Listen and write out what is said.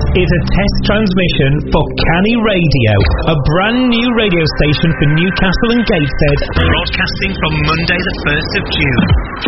is a test transmission for Canny Radio, a brand new radio station for Newcastle and Gateshead, broadcasting from Monday the 1st of June.